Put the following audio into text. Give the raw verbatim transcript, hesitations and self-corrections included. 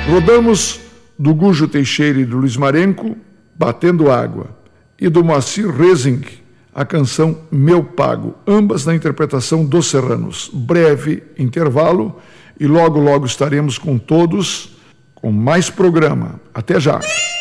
Rodamos do Gujo Teixeira e do Luiz Marenco, Batendo Água, e do Moacir Rezing, a canção Meu Pago, ambas na interpretação dos Serranos. Breve intervalo e logo, logo estaremos com todos com mais programa. Até já!